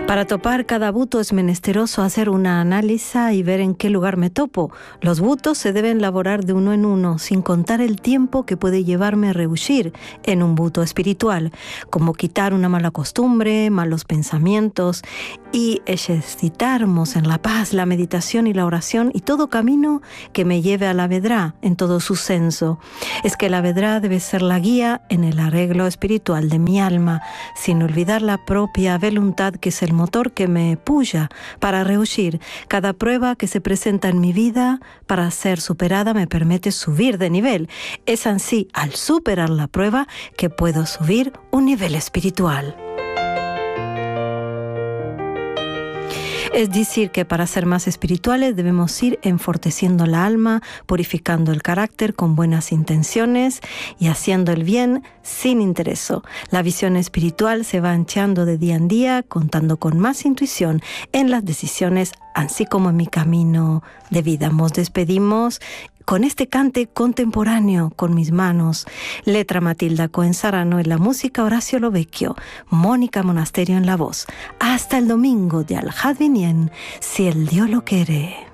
Para topar cada buto es menesteroso hacer una análisis y ver en qué lugar me topo. Los butos se deben elaborar de uno en uno, sin contar el tiempo que puede llevarme a rehuir en un buto espiritual, como quitar una mala costumbre, malos pensamientos y ejercitarnos en la paz, la meditación y la oración y todo camino que me lleve a la vedrá en todo su senso. Es que la vedrá debe ser la guía en el arreglo espiritual de mi alma, sin olvidar la propia voluntad que es el motor que me puya para rehuir. Cada prueba que se presenta en mi vida para ser superada me permite subir de nivel. Es así, al superar la prueba, que puedo subir un nivel espiritual. Es decir, que para ser más espirituales debemos ir enfortaleciendo la alma, purificando el carácter con buenas intenciones y haciendo el bien sin interés. La visión espiritual se va anchando de día en día, contando con más intuición en las decisiones, así como en mi camino de vida. Nos despedimos con este cante contemporáneo con mis manos. Letra Matilda Coenzarano en la música, Horacio Lovecchio, Mónica Monasterio en la voz. Hasta el domingo de Al Hadvinien, si el Dios lo quiere.